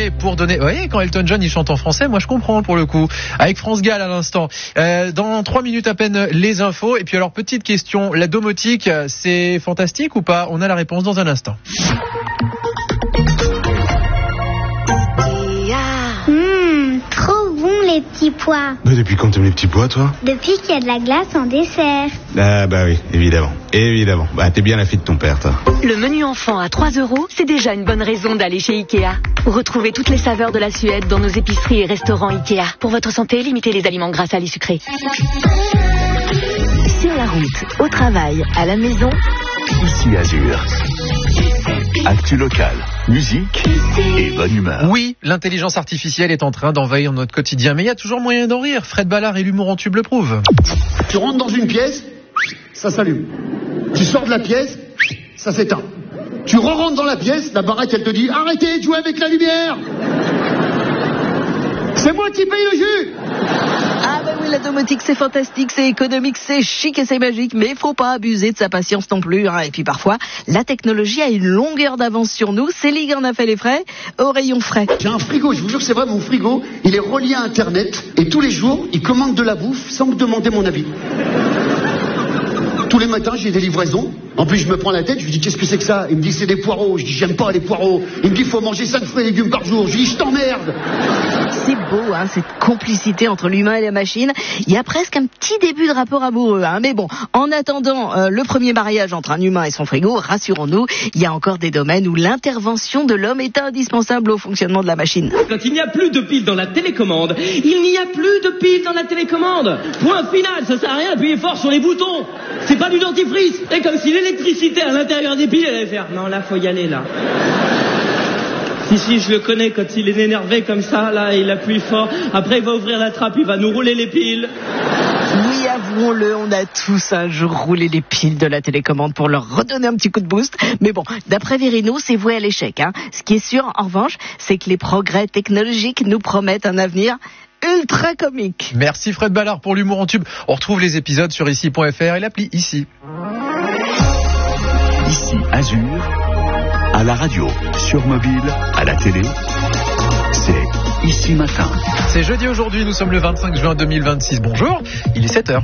chanter pour donner... Vous voyez, quand Elton John il chante en français, moi je comprends pour le coup. Avec France Gall à l'instant. Dans 3 minutes à peine les infos. Et puis alors petite question, la domotique, c'est fantastique ou pas? On a la réponse dans un instant. Trop bon les petits pois. Mais depuis quand t'aimes les petits pois, toi? Depuis qu'il y a de la glace en dessert. Ah bah oui, évidemment. Bah t'es bien la fille de ton père, toi. Le menu enfant à 3 €, c'est déjà une bonne raison d'aller chez Ikea. Retrouvez toutes les saveurs de la Suède dans nos épiceries et restaurants Ikea. Pour votre santé, limitez les aliments gras, salés, sucrés. Sur la route, au travail, à la maison, Ici Azur. Actu local, musique et bonne humeur. Oui, l'intelligence artificielle est en train d'envahir notre quotidien, mais il y a toujours moyen d'en rire. Fred Ballard et l'humour en tube le prouvent. Tu rentres dans une pièce, ça s'allume. Tu sors de la pièce, ça s'éteint. Tu re-rentres dans la pièce, la baraque elle te dit arrêtez de jouer avec la lumière. C'est moi qui paye le jus. Ah bah oui, la domotique c'est fantastique, c'est économique, c'est chic et c'est magique, mais faut pas abuser de sa patience non plus. Et puis parfois, la technologie a une longueur d'avance sur nous. Céline en a fait les frais au rayon frais. J'ai un frigo, je vous jure que c'est vrai, mon frigo, il est relié à Internet et tous les jours, il commande de la bouffe sans me demander mon avis. Tous les matins, j'ai des livraisons. En plus, je me prends la tête, je lui dis qu'est-ce que c'est que ça? Il me dit c'est des poireaux. Je dis j'aime pas les poireaux. Il me dit faut manger 5 fruits et légumes par jour. Je lui dis je t'emmerde. C'est beau, hein, cette complicité entre l'humain et la machine. Il y a presque un petit début de rapport amoureux, hein. Mais bon, en attendant le premier mariage entre un humain et son frigo, rassurons-nous, il y a encore des domaines où l'intervention de l'homme est indispensable au fonctionnement de la machine. Quand il n'y a plus de piles dans la télécommande, il n'y a plus de piles dans la télécommande. Point final, ça sert à rien d'appuyer fort sur les boutons. C'est pas du dentifrice. C'est comme si l'électricité à l'intérieur des piles, elle allait faire non, là, faut y aller, là. Si, je le connais, quand il est énervé comme ça, là, il appuie fort. Après, il va ouvrir la trappe, il va nous rouler les piles. Oui, avouons-le, on a tous un jour roulé les piles de la télécommande pour leur redonner un petit coup de boost. Mais bon, d'après Verino, c'est voué à l'échec, hein. Ce qui est sûr, en revanche, c'est que les progrès technologiques nous promettent un avenir ultra comique. Merci Fred Ballard pour l'humour en tube. On retrouve les épisodes sur ici.fr et l'appli Ici. Ici Azur, à la radio, sur mobile, à la télé, c'est Ici Matin. C'est jeudi aujourd'hui, nous sommes le 25 juin 2026. Bonjour, il est 7h.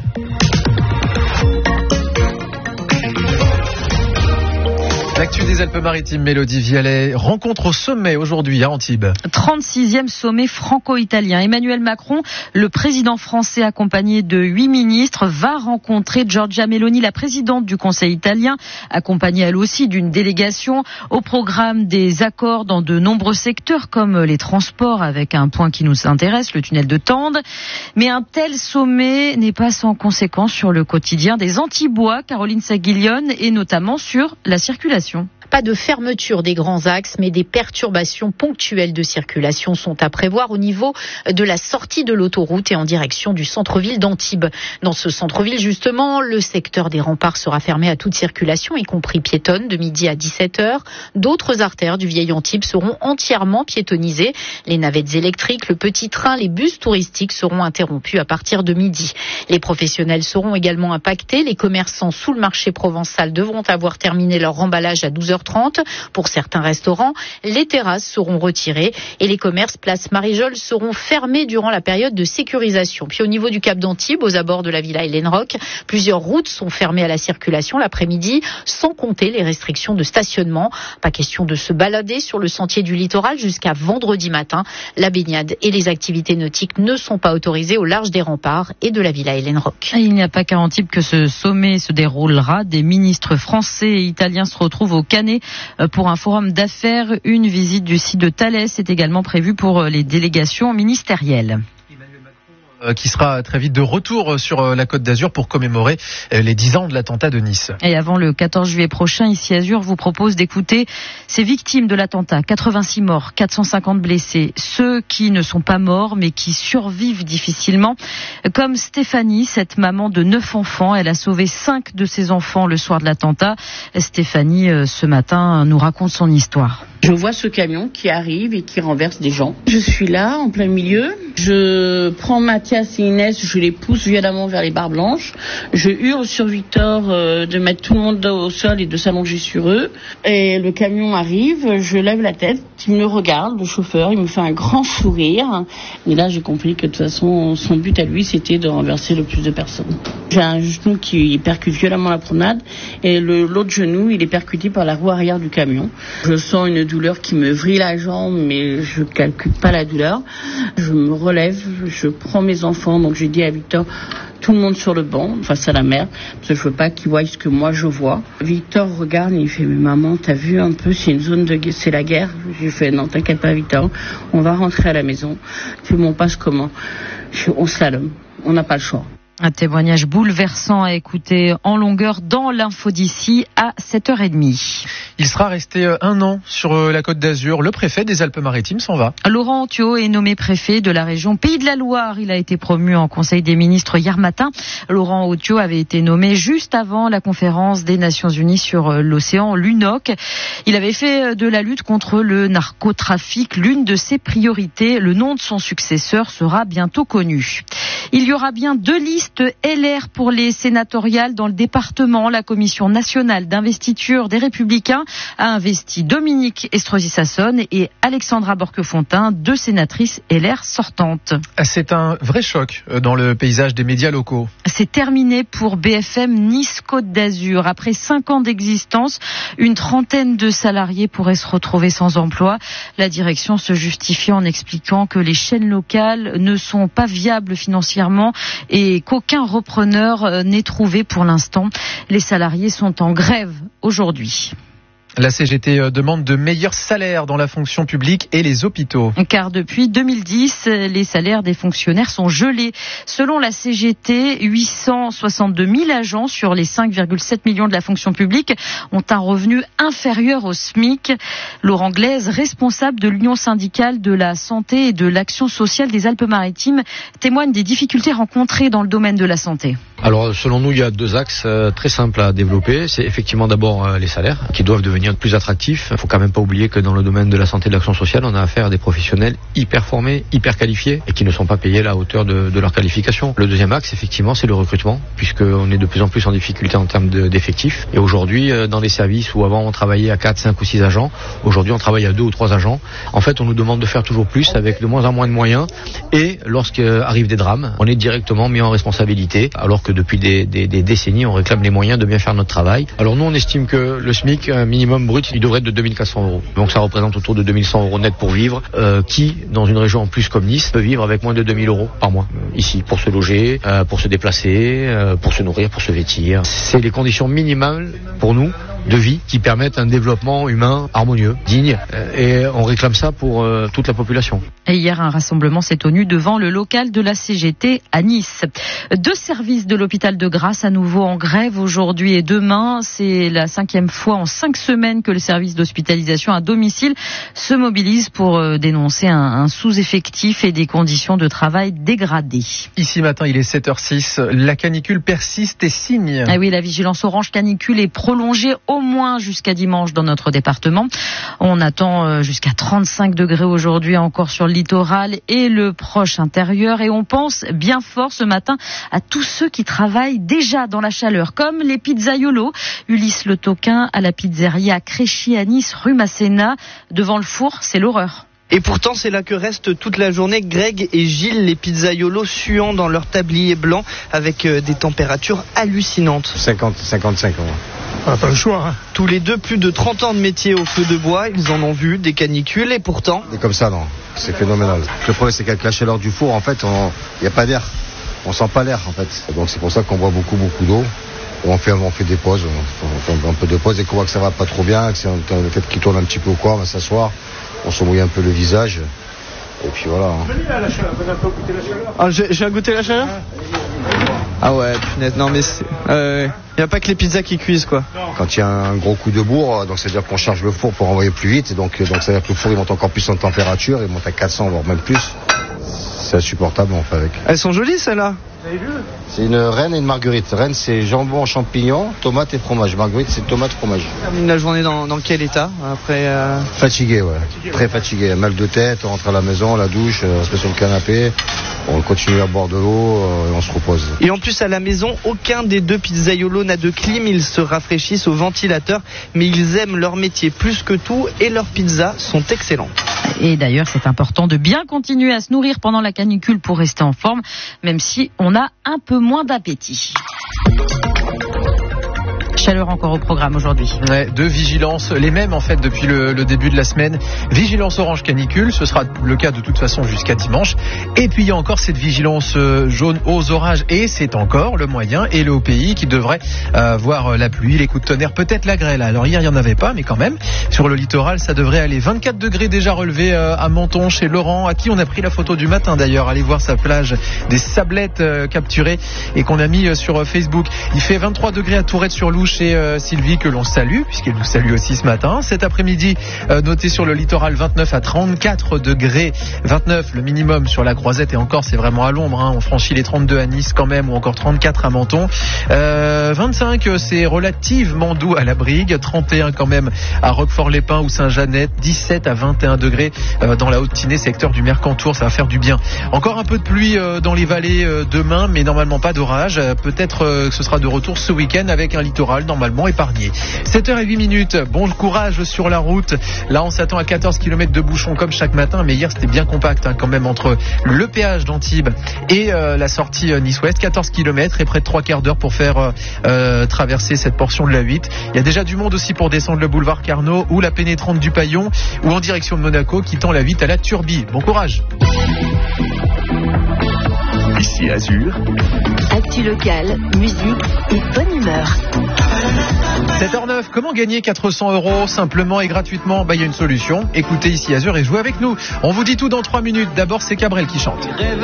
L'actu des Alpes-Maritimes, Mélodie Vialet. Rencontre au sommet aujourd'hui à Antibes. 36e sommet franco-italien. Emmanuel Macron, le président français accompagné de 8 ministres, va rencontrer Giorgia Meloni, la présidente du Conseil italien, accompagnée elle aussi d'une délégation. Au programme des accords dans de nombreux secteurs comme les transports, avec un point qui nous intéresse, le tunnel de Tende. Mais un tel sommet n'est pas sans conséquences sur le quotidien des Antibois, Caroline Saguillonne, et notamment sur la circulation. Pas de fermeture des grands axes, mais des perturbations ponctuelles de circulation sont à prévoir au niveau de la sortie de l'autoroute et en direction du centre-ville d'Antibes. Dans ce centre-ville, justement, le secteur des remparts sera fermé à toute circulation, y compris piétonne, de midi à 17h. D'autres artères du vieil Antibes seront entièrement piétonnisées. Les navettes électriques, le petit train, les bus touristiques seront interrompus à partir de midi. Les professionnels seront également impactés. Les commerçants sous le marché provençal devront avoir terminé leur remballage à 12h30. Pour certains restaurants, les terrasses seront retirées et les commerces place Marijol seront fermés durant la période de sécurisation. Puis au niveau du Cap d'Antibes, aux abords de la villa Hélène Roch, plusieurs routes sont fermées à la circulation l'après-midi, sans compter les restrictions de stationnement. Pas question de se balader sur le sentier du littoral jusqu'à vendredi matin. La baignade et les activités nautiques ne sont pas autorisées au large des remparts et de la villa Hélène Roch. Et il n'y a pas qu'à Antibes que ce sommet se déroulera. Des ministres français et italiens se retrouvent au Canet pour un forum d'affaires. Une visite du site de Thales est également prévue pour les délégations ministérielles. Qui sera très vite de retour sur la Côte d'Azur pour commémorer les 10 ans de l'attentat de Nice. Et avant le 14 juillet prochain, Ici Azur vous propose d'écouter ces victimes de l'attentat. 86 morts, 450 blessés. Ceux qui ne sont pas morts mais qui survivent difficilement. Comme Stéphanie, cette maman de 9 enfants. Elle a sauvé 5 de ses enfants le soir de l'attentat. Stéphanie, ce matin, nous raconte son histoire. Je vois ce camion qui arrive et qui renverse des gens. Je suis là, en plein milieu. Je prends Mathias et Inès, je les pousse violemment vers les barres blanches. Je hurle sur Victor de mettre tout le monde au sol et de s'allonger sur eux. Et le camion arrive, je lève la tête, il me regarde, le chauffeur, il me fait un grand sourire. Et là, j'ai compris que de toute façon, son but à lui, c'était de renverser le plus de personnes. J'ai un genou qui percute violemment la promenade et l'autre genou, il est percuté par la roue arrière du camion. Je sens une douleur qui me vrille la jambe, mais je calcule pas la douleur. Je me relève, je prends mes enfants, donc j'ai dit à Victor, tout le monde sur le banc, face à la mère, parce que je veux pas qu'il voie ce que moi je vois. Victor regarde et il fait, mais maman, t'as vu un peu, c'est une zone de guerre, c'est la guerre. J'ai fait, non, t'inquiète pas Victor, on va rentrer à la maison. Il fait, bon, on passe comment? On slalom, on n'a pas le choix. Un témoignage bouleversant à écouter en longueur dans l'info d'ici à 7h30. Il sera resté 1 an sur la Côte d'Azur. Le préfet des Alpes-Maritimes s'en va. Laurent Anthiot est nommé préfet de la région Pays de la Loire. Il a été promu en Conseil des ministres hier matin. Laurent Anthiot avait été nommé juste avant la conférence des Nations Unies sur l'océan, l'UNOC. Il avait fait de la lutte contre le narcotrafic l'une de ses priorités. Le nom de son successeur sera bientôt connu. Il y aura bien 2 listes LR pour les sénatoriales dans le département. La Commission nationale d'investiture des Républicains a investi Dominique Estrosi-Sassonne et Alexandra Borquefontaine, 2 sénatrices LR sortantes. C'est un vrai choc dans le paysage des médias locaux. C'est terminé pour BFM Nice-Côte d'Azur. Après 5 ans d'existence, une trentaine de salariés pourraient se retrouver sans emploi. La direction se justifie en expliquant que les chaînes locales ne sont pas viables financièrement et qu'aucun repreneur n'est trouvé pour l'instant. Les salariés sont en grève aujourd'hui. La CGT demande de meilleurs salaires dans la fonction publique et les hôpitaux. Car depuis 2010, les salaires des fonctionnaires sont gelés. Selon la CGT, 862 000 agents sur les 5,7 millions de la fonction publique ont un revenu inférieur au SMIC. Laurent Glaise, responsable de l'Union syndicale de la santé et de l'action sociale des Alpes-Maritimes, témoigne des difficultés rencontrées dans le domaine de la santé. Alors, selon nous, il y a 2 axes très simples à développer. C'est effectivement d'abord les salaires qui doivent devenir plus attractifs. Il ne faut quand même pas oublier que dans le domaine de la santé et de l'action sociale, on a affaire à des professionnels hyper formés, hyper qualifiés et qui ne sont pas payés à la hauteur de leur qualification. Le deuxième axe, effectivement, c'est le recrutement, puisqu'on est de plus en plus en difficulté en termes d'effectifs. Et aujourd'hui, dans les services où avant on travaillait à 4, 5 ou 6 agents, aujourd'hui on travaille à 2 ou 3 agents. En fait, on nous demande de faire toujours plus avec de moins en moins de moyens. Et lorsqu'arrivent des drames, on est directement mis en responsabilité, alors que depuis des décennies, on réclame les moyens de bien faire notre travail. Alors nous, on estime que le SMIC minimum brut, il devrait être de 2400 €. Donc ça représente autour de 2100 € net pour vivre. Qui, dans une région en plus comme Nice, peut vivre avec moins de 2000 € par mois ici, pour se loger, pour se déplacer, pour se nourrir, pour se vêtir. C'est les conditions minimales pour nous de vie qui permettent un développement humain harmonieux, digne, et on réclame ça pour toute la population. Et hier, un rassemblement s'est tenu devant le local de la CGT à Nice. 2 services de l'hôpital de Grasse à nouveau en grève aujourd'hui et demain. C'est la 5e fois en 5 semaines que le service d'hospitalisation à domicile se mobilise pour dénoncer un sous-effectif et des conditions de travail dégradées. Ici matin, il est 7h06. La canicule persiste et signe. Ah oui, la vigilance orange canicule est prolongée au moins jusqu'à dimanche dans notre département. On attend jusqu'à 35 degrés aujourd'hui encore sur le littoral et le proche intérieur. Et on pense bien fort ce matin à tous ceux qui travaillent déjà dans la chaleur, comme les pizzaiolos. Ulysse Le Toquin à la pizzeria Créchy à Nice, rue Masséna. Devant le four, c'est l'horreur. Et pourtant, c'est là que restent toute la journée Greg et Gilles, les pizzaiolos suants dans leur tablier blanc avec des températures hallucinantes. 55 ans. On n'a pas le choix. Hein. Tous les deux, plus de 30 ans de métier au feu de bois, ils en ont vu des canicules et pourtant... C'est comme ça, non. C'est phénoménal. Le problème, c'est qu'avec la chaleur du four, en fait, il n'y a pas d'air. On sent pas l'air, en fait. Donc c'est pour ça qu'on boit beaucoup d'eau. On fait des pauses, on fait un peu de pause et qu'on voit que ça va pas trop bien, que c'est le fait qu'il tourne un petit peu au corps, on va s'asseoir, on se mouille un peu le visage. Et puis voilà. Venez à la chaleur, venez un peu goûter la chaleur. Ah, j'ai goûté la chaleur ? Ah ouais, punaise, non mais il n'y a pas que les pizzas qui cuisent quoi. Quand il y a un gros coup de bourre, donc c'est-à-dire qu'on charge le four pour envoyer plus vite, et donc c'est-à-dire que le four il monte encore plus en température, il monte à 400 voire même plus. C'est insupportable on fait avec. Elles sont jolies celles-là. C'est une reine et une marguerite. Reine, c'est jambon, champignons, tomates et fromage. Marguerite, c'est tomate, fromage. Termine la journée dans quel état après Fatigué, ouais. Très fatigué. Mal de tête, on rentre à la maison, la douche, on se met sur le canapé, on continue à boire de l'eau et on se repose. Et en plus, à la maison, aucun des deux pizzaiolos n'a de clim. Ils se rafraîchissent au ventilateur, mais ils aiment leur métier plus que tout et leurs pizzas sont excellentes. Et d'ailleurs, c'est important de bien continuer à se nourrir pendant la canicule pour rester en forme, même si on a un peu moins d'appétit. Chaleur encore au programme aujourd'hui. Ouais, deux vigilances, les mêmes en fait depuis le début de la semaine. Vigilance orange canicule, ce sera le cas de toute façon jusqu'à dimanche. Et puis il y a encore cette vigilance jaune aux orages et c'est encore le moyen et le haut pays qui devrait voir la pluie, les coups de tonnerre, peut-être la grêle. Alors hier il n'y en avait pas, mais quand même sur le littoral ça devrait aller. 24 degrés déjà relevés à Menton chez Laurent, à qui on a pris la photo du matin d'ailleurs. Allez voir sa plage des sablettes capturées et qu'on a mis sur Facebook. Il fait 23 degrés à Tourette-sur-Louche chez Sylvie que l'on salue puisqu'elle nous salue aussi ce matin. Cet après-midi noté sur le littoral 29 à 34 degrés, 29 le minimum sur la Croisette et encore c'est vraiment à l'ombre, hein. On franchit les 32 à Nice quand même ou encore 34 à Menton, 25 c'est relativement doux à la Brigue, 31 quand même à Roquefort-les-Pins ou Saint-Jeannet, 17 à 21 degrés dans la Haute-Tinée, secteur du Mercantour, ça va faire du bien. Encore un peu de pluie dans les vallées demain mais normalement pas d'orage, peut-être que ce sera de retour ce week-end avec un littoral normalement épargné. 7h08, bon courage sur la route. Là on s'attend à 14 km de bouchons comme chaque matin, mais hier c'était bien compact quand même entre le péage d'Antibes et la sortie Nice-Ouest, 14 km et près de 3 quarts d'heure pour faire traverser cette portion de la 8. Il y a déjà du monde aussi pour descendre le boulevard Carnot ou la pénétrante du Paillon ou en direction de Monaco qui tend la 8 à la Turbie. Bon courage. Ici Azur. Actu locale, musique et bonne humeur. 7h09, comment gagner 400 € simplement et gratuitement? Il y a une solution. Écoutez ici Azur et jouez avec nous. On vous dit tout dans 3 minutes. D'abord, c'est Cabrel qui chante.